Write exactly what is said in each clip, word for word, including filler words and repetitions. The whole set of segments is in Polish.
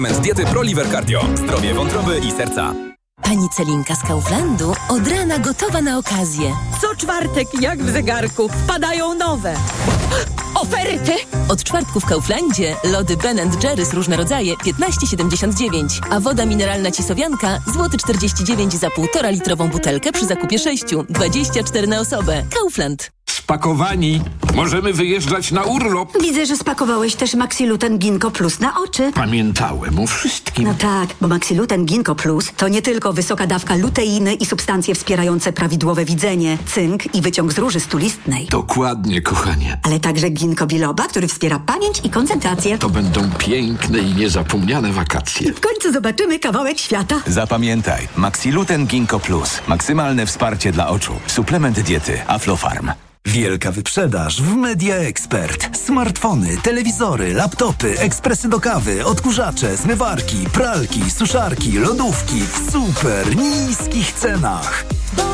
Diety ProLiver Cardio. Zdrowie wątroby i serca. Pani Celinka z Kauflandu od rana gotowa na okazję. Co czwartek, jak w zegarku, wpadają nowe. Oferty! Od czwartku w Kauflandzie lody Ben and Jerry's różne rodzaje piętnaście siedemdziesiąt dziewięć, a woda mineralna Cisowianka złoty czterdzieści dziewięć za półtora litrową butelkę przy zakupie sześciu, dwadzieścia cztery na osobę. Kaufland. Spakowani. Możemy wyjeżdżać na urlop. Widzę, że spakowałeś też Maxiluten Ginkgo Plus na oczy. Pamiętałem o wszystkim. No tak, bo Maxiluten Ginkgo Plus to nie tylko wysoka dawka luteiny i substancje wspierające prawidłowe widzenie, cynk i wyciąg z róży stulistnej. Dokładnie, kochanie. Ale także ginkgo biloba, który wspiera pamięć i koncentrację. To będą piękne i niezapomniane wakacje. W końcu zobaczymy kawałek świata. Zapamiętaj, Maxiluten Ginkgo Plus. Maksymalne wsparcie dla oczu. Suplement diety Aflofarm. Wielka wyprzedaż w Media Expert. Smartfony, telewizory, laptopy, ekspresy do kawy, odkurzacze, zmywarki, pralki, suszarki, lodówki w super niskich cenach.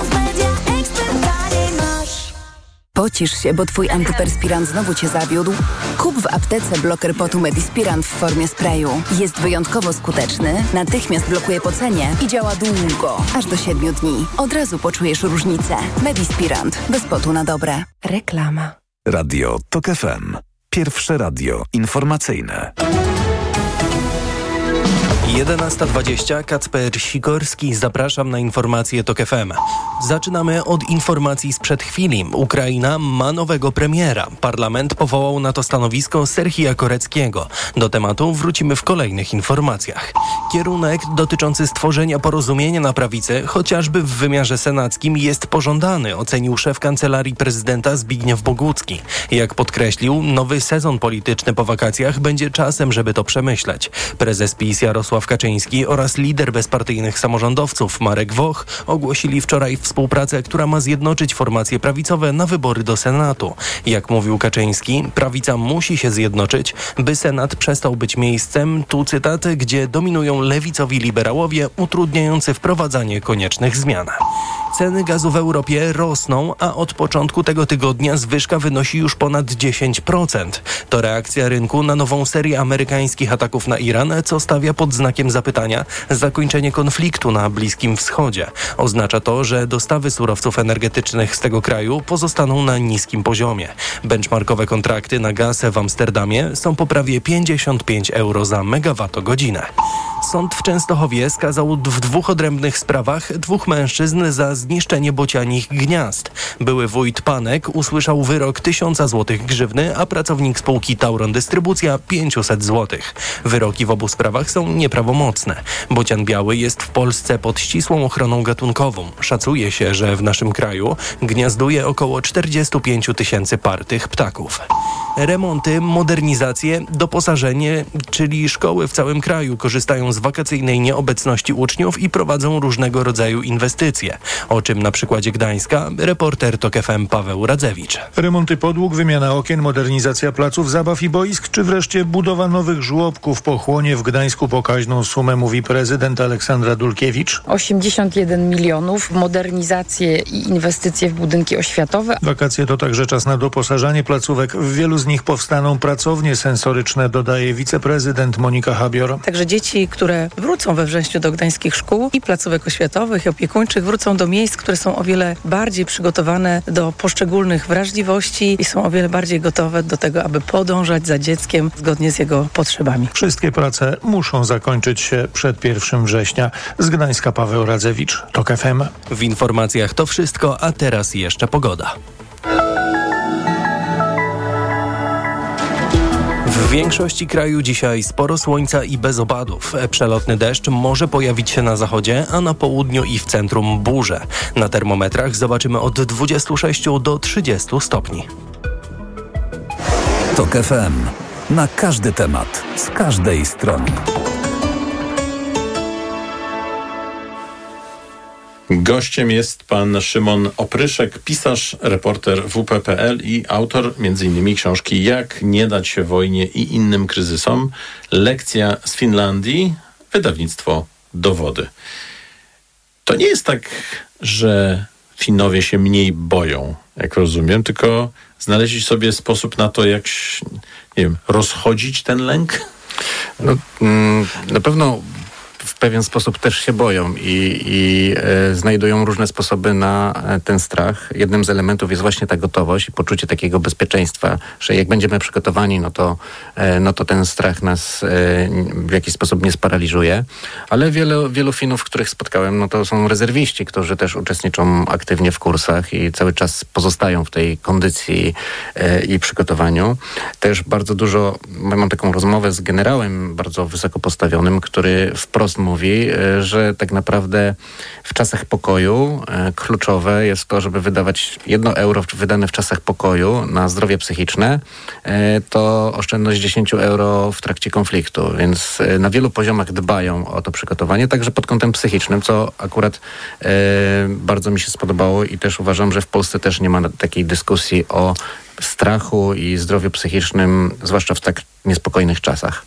Pocisz się, bo twój antyperspirant znowu cię zawiódł? Kup w aptece bloker potu Medispirant w formie sprayu. Jest wyjątkowo skuteczny, natychmiast blokuje pocenie i działa długo, aż do siedmiu dni. Od razu poczujesz różnicę. Medispirant. Bez potu na dobre. Reklama. Radio Tok F M. Pierwsze radio informacyjne. jedenasta dwadzieścia, Kacper Sikorski, zapraszam na informacje Tok F M. Zaczynamy od informacji sprzed chwili. Ukraina ma nowego premiera. Parlament powołał na to stanowisko Serhija Koreckiego. Do tematu wrócimy w kolejnych informacjach. Kierunek dotyczący stworzenia porozumienia na prawicy, chociażby w wymiarze senackim, jest pożądany, ocenił szef Kancelarii Prezydenta Zbigniew Bogucki. Jak podkreślił, nowy sezon polityczny po wakacjach będzie czasem, żeby to przemyśleć. Prezes PiS Jarosław Kaczyński oraz lider bezpartyjnych samorządowców Marek Woch ogłosili wczoraj współpracę, która ma zjednoczyć formacje prawicowe na wybory do Senatu. Jak mówił Kaczyński, prawica musi się zjednoczyć, by Senat przestał być miejscem, tu cytat, gdzie dominują lewicowi liberałowie utrudniający wprowadzanie koniecznych zmian. Ceny gazu w Europie rosną, a od początku tego tygodnia zwyżka wynosi już ponad dziesięć procent. To reakcja rynku na nową serię amerykańskich ataków na Iran, co stawia pod znakiem zapytania zakończenie konfliktu na Bliskim Wschodzie. Oznacza to, że dostawy surowców energetycznych z tego kraju pozostaną na niskim poziomie. Benchmarkowe kontrakty na gaz w Amsterdamie są po prawie pięćdziesiąt pięć euro za megawattogodzinę. Sąd w Częstochowie skazał w dwóch odrębnych sprawach dwóch mężczyzn za zniszczenie bocianich gniazd. Były wójt Panek usłyszał wyrok tysiąca złotych grzywny, a pracownik spółki Tauron Dystrybucja pięćset złotych. Wyroki w obu sprawach są nieprawomocne. Bocian biały jest w Polsce pod ścisłą ochroną gatunkową. Szacuje się, że w naszym kraju gniazduje około czterdzieści pięć tysięcy par tych ptaków. Remonty, modernizacje, doposażenie, czyli szkoły w całym kraju korzystają z wakacyjnej nieobecności uczniów i prowadzą różnego rodzaju inwestycje. O czym na przykładzie Gdańska reporter Tok F M Paweł Radzewicz. Remonty podłóg, wymiana okien, modernizacja placów zabaw i boisk, czy wreszcie budowa nowych żłobków pochłonie w Gdańsku pokaźną sumę, mówi prezydent Aleksandra Dulkiewicz. osiemdziesiąt jeden milionów, modernizacje i inwestycje w budynki oświatowe. Wakacje to także czas na doposażanie placówek. W wielu z nich powstaną pracownie sensoryczne, dodaje wiceprezydent Monika Habior. Także dzieci, które wrócą we wrześniu do gdańskich szkół i placówek oświatowych i opiekuńczych, wrócą do miejsc, które są o wiele bardziej przygotowane do poszczególnych wrażliwości i są o wiele bardziej gotowe do tego, aby podążać za dzieckiem zgodnie z jego potrzebami. Wszystkie prace muszą zakończyć się przed pierwszego września. Z Gdańska Paweł Radzewicz, Tok F M. W informacjach to wszystko, a teraz jeszcze pogoda. W większości kraju dzisiaj sporo słońca i bez opadów. Przelotny deszcz może pojawić się na zachodzie, a na południu i w centrum burze. Na termometrach zobaczymy od dwudziestu sześciu do trzydziestu stopni. Tok F M. Na każdy temat, z każdej strony. Gościem jest pan Szymon Opryszek, pisarz, reporter W P P L i autor między innymi książki Jak nie dać się wojnie i innym kryzysom. Lekcja z Finlandii, wydawnictwo Dowody. To nie jest tak, że Finowie się mniej boją, jak rozumiem, tylko znaleźli sobie sposób na to, jak, nie wiem, rozchodzić ten lęk? No, na pewno w pewien sposób też się boją i, i e, znajdują różne sposoby na e, ten strach. Jednym z elementów jest właśnie ta gotowość i poczucie takiego bezpieczeństwa, że jak będziemy przygotowani, no to, e, no to ten strach nas e, w jakiś sposób nie sparaliżuje. Ale wielu, wielu Finów, których spotkałem, no to są rezerwiści, którzy też uczestniczą aktywnie w kursach i cały czas pozostają w tej kondycji e, i przygotowaniu. Też bardzo dużo, mam taką rozmowę z generałem bardzo wysoko postawionym, który wprost mówi, że tak naprawdę w czasach pokoju e, kluczowe jest to, żeby wydawać jedno euro wydane w czasach pokoju na zdrowie psychiczne, e, to oszczędność dziesięć euro w trakcie konfliktu, więc e, na wielu poziomach dbają o to przygotowanie, także pod kątem psychicznym, co akurat e, bardzo mi się spodobało i też uważam, że w Polsce też nie ma takiej dyskusji o strachu i zdrowiu psychicznym, zwłaszcza w tak niespokojnych czasach.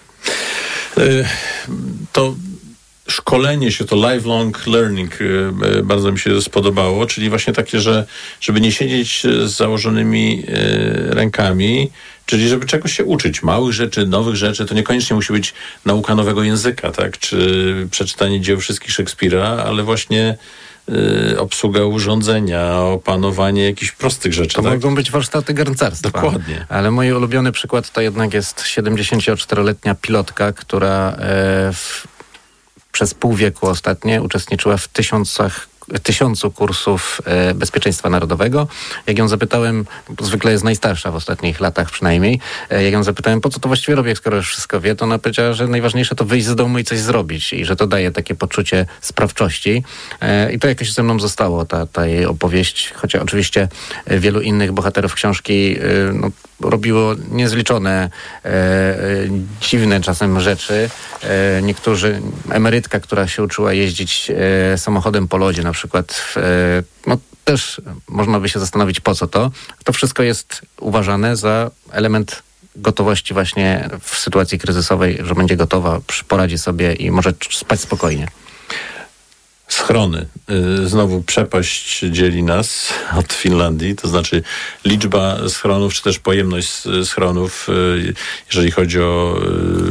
To szkolenie się, to lifelong learning bardzo mi się spodobało, czyli właśnie takie, że żeby nie siedzieć z założonymi rękami, czyli żeby czegoś się uczyć, małych rzeczy, nowych rzeczy, to niekoniecznie musi być nauka nowego języka, tak, czy przeczytanie dzieł wszystkich Szekspira, ale właśnie obsługa urządzenia, opanowanie jakichś prostych rzeczy. To tak? mogą być warsztaty garncarstwa. Dokładnie. Ale mój ulubiony przykład to jednak jest siedemdziesięcioczteroletnia pilotka, która e, w, przez pół wieku ostatnie uczestniczyła w tysiącach tysiącu kursów e, bezpieczeństwa narodowego. Jak ją zapytałem, bo zwykle jest najstarsza w ostatnich latach przynajmniej, e, jak ją zapytałem, po co to właściwie robię, skoro już wszystko wie, to ona powiedziała, że najważniejsze to wyjść z domu i coś zrobić i że to daje takie poczucie sprawczości. E, I to jakoś ze mną zostało, ta, ta jej opowieść, chociaż oczywiście e, wielu innych bohaterów książki e, no, robiło niezliczone e, e, dziwne czasem rzeczy. E, niektórzy, emerytka, która się uczyła jeździć e, samochodem po lodzie na przykład, w, e, no też można by się zastanowić, po co to. To wszystko jest uważane za element gotowości właśnie w sytuacji kryzysowej, że będzie gotowa, poradzi sobie i może spać spokojnie. Schrony. Znowu przepaść dzieli nas od Finlandii, to znaczy liczba schronów, czy też pojemność schronów, jeżeli chodzi o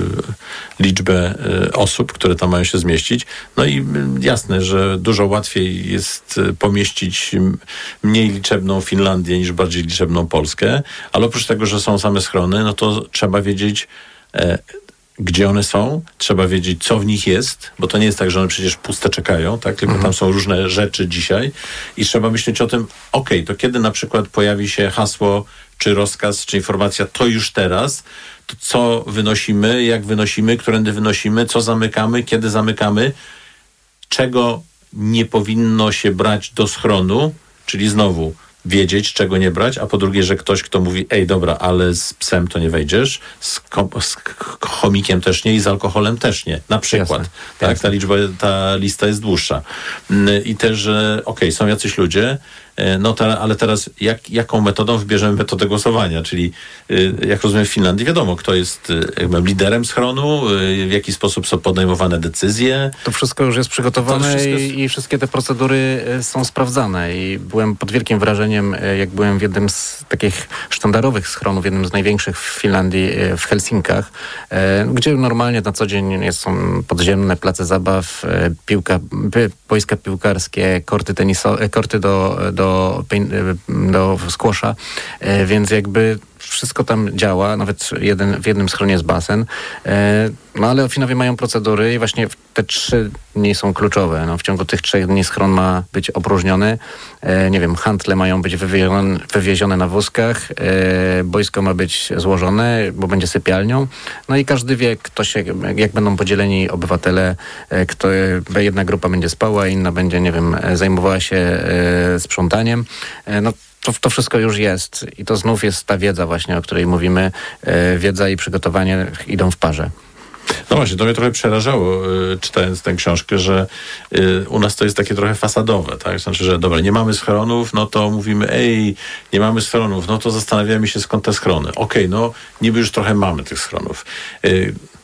liczbę osób, które tam mają się zmieścić. No i jasne, że dużo łatwiej jest pomieścić mniej liczebną Finlandię niż bardziej liczebną Polskę, ale oprócz tego, że są same schrony, no to trzeba wiedzieć, gdzie one są, trzeba wiedzieć, co w nich jest, bo to nie jest tak, że one przecież puste czekają, tak? Tylko mhm. tam są różne rzeczy dzisiaj i trzeba myśleć o tym, okej, to kiedy na przykład pojawi się hasło, czy rozkaz, czy informacja, to już teraz, to co wynosimy, jak wynosimy, którędy wynosimy, co zamykamy, kiedy zamykamy, czego nie powinno się brać do schronu, czyli znowu wiedzieć, czego nie brać, a po drugie, że ktoś, kto mówi, ej, dobra, ale z psem to nie wejdziesz, z, ko- z chomikiem też nie i z alkoholem też nie. Na przykład. Jasne, tak, jasne. Ta liczba, ta lista jest dłuższa. I też, że okej, okay, są jacyś ludzie, no te, ale teraz jak, jaką metodą wybierzemy metodę głosowania? Czyli jak rozumiem w Finlandii wiadomo, kto jest jakby liderem schronu, w jaki sposób są podejmowane decyzje. To wszystko już jest przygotowane wszystko jest... I, i wszystkie te procedury są sprawdzane i byłem pod wielkim wrażeniem, jak byłem w jednym z takich sztandarowych schronów, jednym z największych w Finlandii, w Helsinkach, gdzie normalnie na co dzień jest, są podziemne place zabaw, piłka, boiska piłkarskie, korty tenisowe, korty do, do do, do squasha, więc jakby wszystko tam działa, nawet jeden, w jednym schronie jest basen, no ale Finowie mają procedury i właśnie te trzy dni są kluczowe. No, w ciągu tych trzech dni schron ma być opróżniony, nie wiem, handle mają być wywiezione, wywiezione na wózkach, boisko ma być złożone, bo będzie sypialnią, no i każdy wie, kto się, jak będą podzieleni obywatele, kto, jedna grupa będzie spała, inna będzie, nie wiem, zajmowała się sprzątaniem, no To, to wszystko już jest i to znów jest ta wiedza właśnie, o której mówimy. E, wiedza i przygotowanie idą w parze. No właśnie, to mnie trochę przerażało, y, czytając tę książkę, że y, u nas to jest takie trochę fasadowe, tak? Znaczy, że dobra, nie mamy schronów, no to mówimy, ej, nie mamy schronów, no to zastanawiamy się, skąd te schrony. Okej, okay, no niby już trochę mamy tych schronów. Y,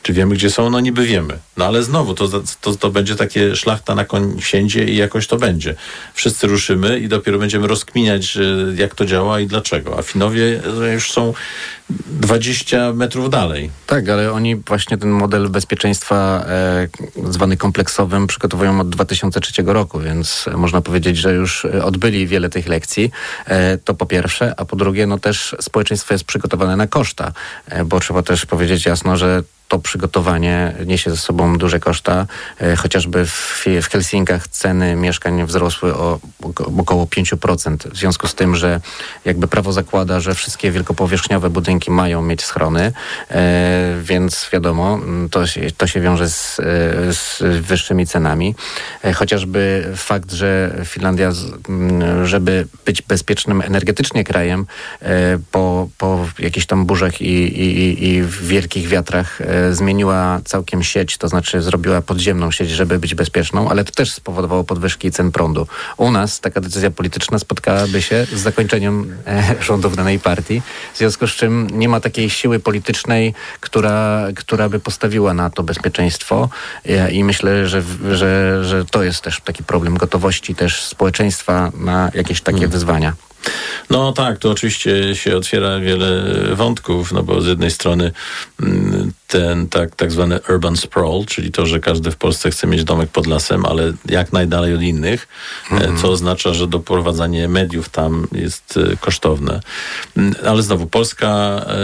Czy wiemy, gdzie są? No niby wiemy. No ale znowu, to, to, to będzie takie szlachta na koń wsiędzie i jakoś to będzie. Wszyscy ruszymy i dopiero będziemy rozkminiać, jak to działa i dlaczego. A Finowie już są dwadzieścia metrów dalej. Tak, ale oni właśnie ten model bezpieczeństwa e, zwany kompleksowym przygotowują od dwa tysiące trzeciego roku, więc można powiedzieć, że już odbyli wiele tych lekcji. E, to po pierwsze, a po drugie, no też społeczeństwo jest przygotowane na koszta, e, bo trzeba też powiedzieć jasno, że to przygotowanie niesie ze sobą duże koszta. E, chociażby w, w Helsinkach ceny mieszkań wzrosły o około pięć procent. W związku z tym, że jakby prawo zakłada, że wszystkie wielkopowierzchniowe budynki mają mieć schrony, e, więc wiadomo, to się, to się wiąże z, z wyższymi cenami. E, chociażby fakt, że Finlandia, żeby być bezpiecznym energetycznie krajem, e, po, po jakichś tam burzach i, i, i wielkich wiatrach e, zmieniła całkiem sieć, to znaczy zrobiła podziemną sieć, żeby być bezpieczną, ale to też spowodowało podwyżki cen prądu. U nas taka decyzja polityczna spotkałaby się z zakończeniem e, rządów danej partii, w związku z czym nie ma takiej siły politycznej, która, która by postawiła na to bezpieczeństwo e, i myślę, że, że, że to jest też taki problem gotowości też społeczeństwa na jakieś takie hmm. wyzwania. No tak, tu oczywiście się otwiera wiele wątków, no bo z jednej strony ten tak, tak zwany urban sprawl, czyli to, że każdy w Polsce chce mieć domek pod lasem, ale jak najdalej od innych, mm-hmm. co oznacza, że doprowadzanie mediów tam jest kosztowne. Ale znowu, Polska, e,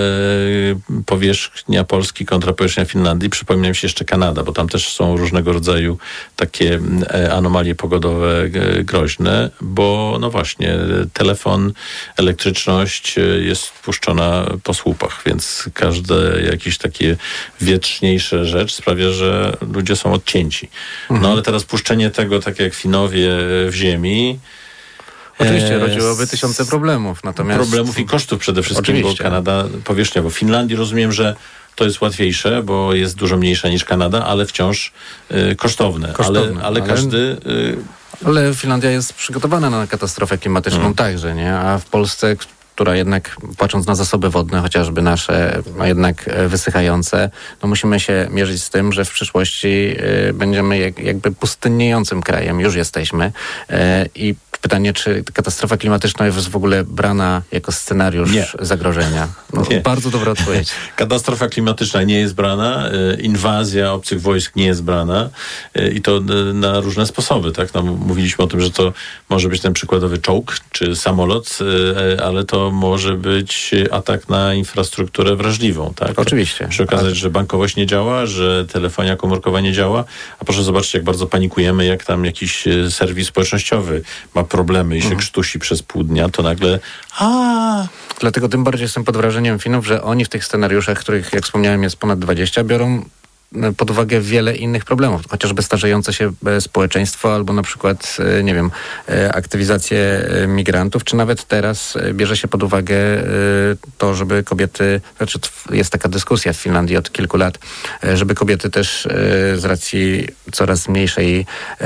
powierzchnia Polski kontra powierzchnia Finlandii, przypomina mi się jeszcze Kanada, bo tam też są różnego rodzaju takie anomalie pogodowe e, groźne, bo no właśnie, telefon, elektryczność jest puszczona po słupach, więc każde jakieś takie wietrzniejsza rzecz sprawia, że ludzie są odcięci. Mhm. No ale teraz puszczenie tego, tak jak Finowie, w ziemi. Oczywiście e, rodziłoby tysiące problemów. Natomiast... Problemów i kosztów przede wszystkim, Oczywiście. Bo Kanada powierzchniowo. W Finlandii rozumiem, że to jest łatwiejsze, bo jest dużo mniejsza niż Kanada, ale wciąż y, kosztowne. kosztowne. Ale, ale, ale każdy... Y, ale Finlandia jest przygotowana na katastrofę klimatyczną hmm. także, nie? A w Polsce, która jednak, patrząc na zasoby wodne, chociażby nasze, no jednak wysychające, no musimy się mierzyć z tym, że w przyszłości y, będziemy jak, jakby pustynniejącym krajem, już jesteśmy. Y, I pytanie, czy katastrofa klimatyczna jest w ogóle brana jako scenariusz nie. zagrożenia? No, nie. Bardzo dobra odpowiedź. Katastrofa klimatyczna nie jest brana, y, inwazja obcych wojsk nie jest brana y, i to y, na różne sposoby, tak? No, mówiliśmy o tym, że to może być ten przykładowy czołg czy samolot, y, ale to może być atak na infrastrukturę wrażliwą, tak? Oczywiście. Przy okazji, że bankowość nie działa, że telefonia komórkowa nie działa, a proszę zobaczyć, jak bardzo panikujemy, jak tam jakiś serwis społecznościowy ma problemy i się mhm. krztusi przez pół dnia, to nagle a Dlatego tym bardziej jestem pod wrażeniem Finów, że oni w tych scenariuszach, których, jak wspomniałem, jest ponad dwadzieścia, biorą pod uwagę wiele innych problemów, chociażby starzejące się społeczeństwo albo na przykład, nie wiem, aktywizację migrantów, czy nawet teraz bierze się pod uwagę to, żeby kobiety, znaczy jest taka dyskusja w Finlandii od kilku lat, żeby kobiety też z racji coraz mniejszej,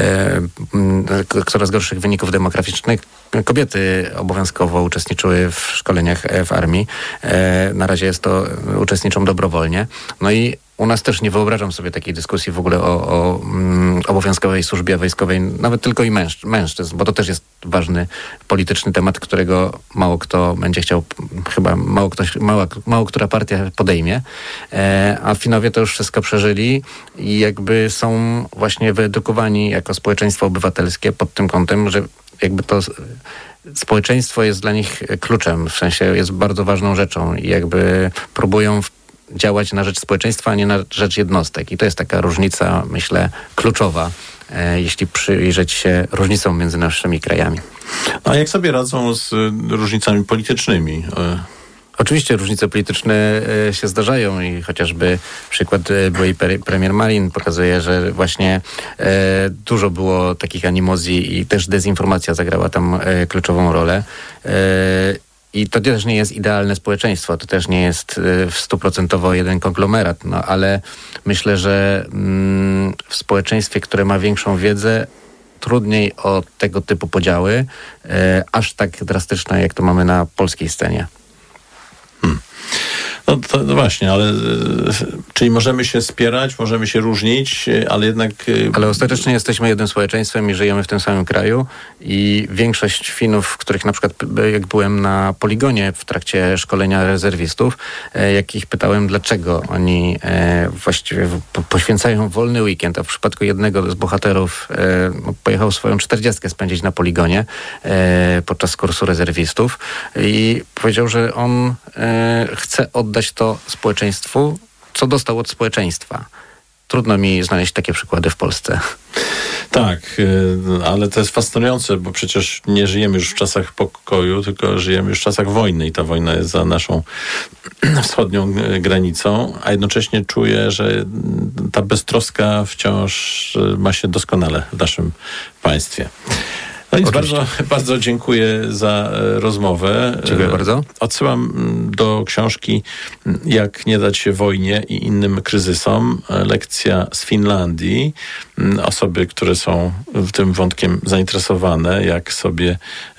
coraz gorszych wyników demograficznych, kobiety obowiązkowo uczestniczyły w szkoleniach w armii. Na razie jest to, uczestniczą dobrowolnie. No i u nas też nie wyobrażam sobie takiej dyskusji w ogóle o, o mm, obowiązkowej służbie wojskowej, nawet tylko i mężczyzn, mężczyzn, bo to też jest ważny polityczny temat, którego mało kto będzie chciał, chyba mało, ktoś, mało, mało która partia podejmie, e, a Finowie to już wszystko przeżyli i jakby są właśnie wyedukowani jako społeczeństwo obywatelskie pod tym kątem, że jakby to społeczeństwo jest dla nich kluczem, w sensie jest bardzo ważną rzeczą i jakby próbują w działać na rzecz społeczeństwa, a nie na rzecz jednostek. I to jest taka różnica, myślę, kluczowa, e, jeśli przyjrzeć się różnicom między naszymi krajami. A jak sobie radzą z różnicami politycznymi? Oczywiście różnice polityczne e, się zdarzają i chociażby przykład e, byłej pre, premier Malin pokazuje, że właśnie e, dużo było takich animozji i też dezinformacja zagrała tam e, kluczową rolę. E, I to też nie jest idealne społeczeństwo, to też nie jest w stuprocentowo jeden konglomerat, no ale myślę, że mm, w społeczeństwie, które ma większą wiedzę, trudniej o tego typu podziały, e, aż tak drastyczne, jak to mamy na polskiej scenie. Hmm. No to no właśnie, ale e, czyli możemy się spierać, możemy się różnić, ale jednak... E, ale ostatecznie jesteśmy jednym społeczeństwem i żyjemy w tym samym kraju i większość Finów, których na przykład jak byłem na poligonie w trakcie szkolenia rezerwistów, e, jak ich pytałem, dlaczego oni e, właściwie po, poświęcają wolny weekend, a w przypadku jednego z bohaterów e, pojechał swoją czterdziestkę spędzić na poligonie e, podczas kursu rezerwistów i powiedział, że on e, chce oddać to społeczeństwu, co dostał od społeczeństwa. Trudno mi znaleźć takie przykłady w Polsce. Tak, ale to jest fascynujące, bo przecież nie żyjemy już w czasach pokoju, tylko żyjemy już w czasach wojny i ta wojna jest za naszą wschodnią granicą, a jednocześnie czuję, że ta beztroska wciąż ma się doskonale w naszym państwie. No nic, bardzo, bardzo dziękuję za rozmowę. Dziękuję bardzo. Odsyłam do książki Jak nie dać się wojnie i innym kryzysom. Lekcja z Finlandii. Osoby, które są tym wątkiem zainteresowane, jak sobie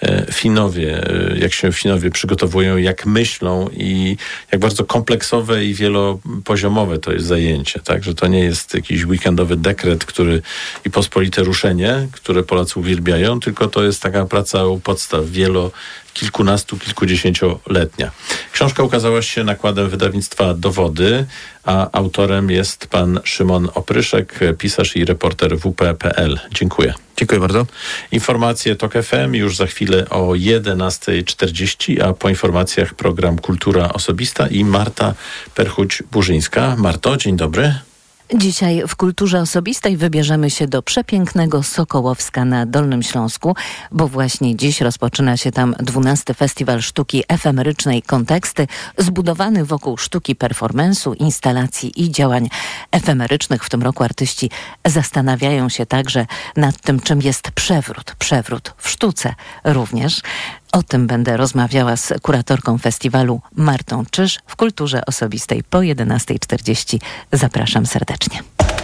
Finowie, jak się Finowie przygotowują, jak myślą i jak bardzo kompleksowe i wielopoziomowe to jest zajęcie. Tak, że to nie jest jakiś weekendowy dekret, który i pospolite ruszenie, które Polacy uwielbiają, tylko to jest taka praca u podstaw wielo, kilkunastu, kilkudziesięcioletnia. Książka ukazała się nakładem wydawnictwa Dowody, a autorem jest pan Szymon Opryszek, pisarz i reporter W P kropka P L. Dziękuję. Dziękuję bardzo. Informacje TOK F M już za chwilę o jedenasta czterdzieści, a po informacjach program Kultura Osobista i Marta Perchuć-Burzyńska. Marto, dzień dobry. Dzisiaj w Kulturze Osobistej wybierzemy się do przepięknego Sokołowska na Dolnym Śląsku, bo właśnie dziś rozpoczyna się tam dwunasty Festiwal Sztuki Efemerycznej Konteksty, zbudowany wokół sztuki performance'u, instalacji i działań efemerycznych. W tym roku artyści zastanawiają się także nad tym, czym jest przewrót. Przewrót w sztuce również. O tym będę rozmawiała z kuratorką festiwalu Martą Czyż w Kulturze Osobistej po jedenasta czterdzieści. Zapraszam serdecznie.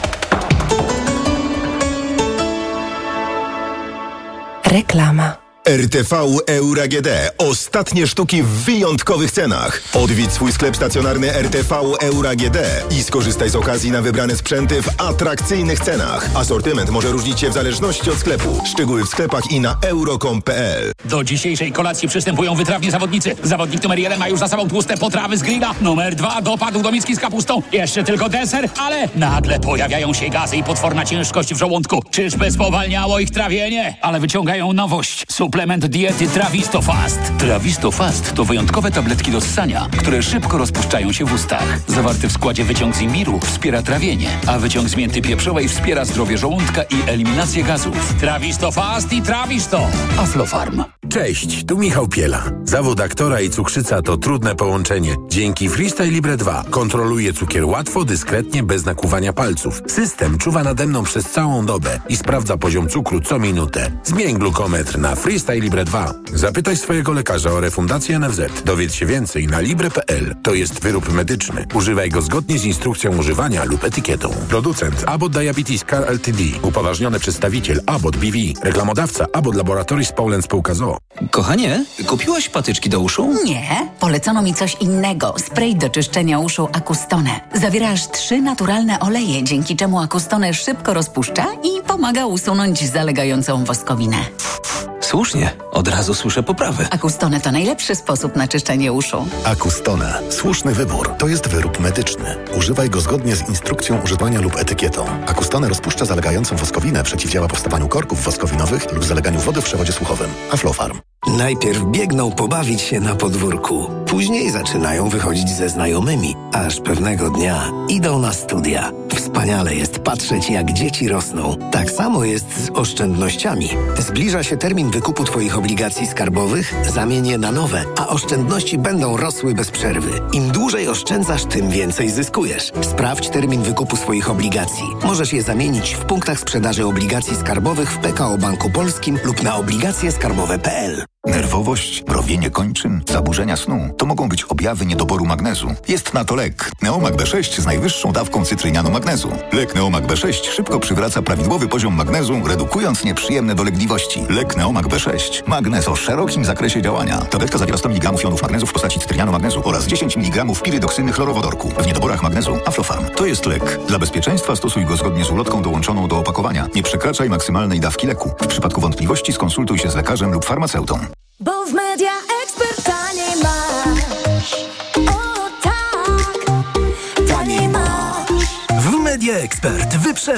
Reklama. R T V Euro A G D. Ostatnie sztuki w wyjątkowych cenach. Odwiedź swój sklep stacjonarny R T V Euro A G D i skorzystaj z okazji na wybrane sprzęty w atrakcyjnych cenach. Asortyment może różnić się w zależności od sklepu. Szczegóły w sklepach i na euro kropka com kropka p l. Do dzisiejszej kolacji przystępują wytrawni zawodnicy. Zawodnik numer jeden ma już za sobą tłuste potrawy z grilla. Numer dwa dopadł do miski z kapustą. Jeszcze tylko deser, ale nagle pojawiają się gazy i potworna ciężkość w żołądku. Czyżby spowalniało ich trawienie? Ale wyciągają nowość. Suplement diety Trawisto Fast. Trawisto Fast to wyjątkowe tabletki do ssania, które szybko rozpuszczają się w ustach. Zawarty w składzie wyciąg z imbiru wspiera trawienie, a wyciąg z mięty pieprzowej wspiera zdrowie żołądka i eliminację gazów. Trawisto Fast i Trawisto. Aflofarm. Cześć, tu Michał Piela. Zawód aktora i cukrzyca to trudne połączenie. Dzięki Freestyle Libre dwa kontroluję cukier łatwo, dyskretnie, bez nakłuwania palców. System czuwa nade mną przez całą dobę i sprawdza poziom cukru co minutę. Zmień glukometr na Freestyle Libre dwa. Zapytaj swojego lekarza o refundację N F Z. Dowiedz się więcej na libre kropka p l. To jest wyrób medyczny. Używaj go zgodnie z instrukcją używania lub etykietą. Producent Abbott Diabetes Care Ltd. Upoważniony przedstawiciel Abbott B V. Reklamodawca Abbott Laboratories Poland Spółka z o o. Kochanie, kupiłaś patyczki do uszu? Nie, polecono mi coś innego. Spray do czyszczenia uszu Acustone. Zawiera aż trzy naturalne oleje, dzięki czemu Acustone szybko rozpuszcza i pomaga usunąć zalegającą woskowinę. Słusznie, od razu słyszę poprawy. Acustone to najlepszy sposób na czyszczenie uszu. Acustone. Słuszny wybór. To jest wyrób medyczny. Używaj go zgodnie z instrukcją używania lub etykietą. Acustone rozpuszcza zalegającą woskowinę, przeciwdziała powstawaniu korków woskowinowych lub zaleganiu wody w przewodzie słuchowym. Aflofarm. Najpierw biegną pobawić się na podwórku. Później zaczynają wychodzić ze znajomymi. Aż pewnego dnia idą na studia. Wspaniale jest patrzeć, jak dzieci rosną. Tak samo jest z oszczędnościami. Zbliża się termin wykupu Twoich obligacji skarbowych, zamień je na nowe, a oszczędności będą rosły bez przerwy. Im dłużej oszczędzasz, tym więcej zyskujesz. Sprawdź termin wykupu swoich obligacji. Możesz je zamienić w punktach sprzedaży obligacji skarbowych w P K O Banku Polskim lub na obligacje skarbowe kropka p l. Nerwowość, mrowienie kończyn, zaburzenia snu to mogą być objawy niedoboru magnezu. Jest na to lek. Neomag B sześć z najwyższą dawką cytrynianu magnezu. Lek Neomag B sześć szybko przywraca prawidłowy poziom magnezu, redukując nieprzyjemne dolegliwości. Lek Neomag B sześć. Magnez o szerokim zakresie działania. Tabletka zawiera sto miligramów jonów magnezu w postaci cytrynianu magnezu oraz dziesięć miligramów pirydoksyny chlorowodorku. W niedoborach magnezu Aflofarm. To jest lek. Dla bezpieczeństwa stosuj go zgodnie z ulotką dołączoną do opakowania. Nie przekraczaj maksymalnej dawki leku. W przypadku wątpliwości skonsultuj się z lekarzem lub farmaceutą. Bo w Media Expert taniej masz. O tak, taniej masz. W Media Expert wyprzedaż.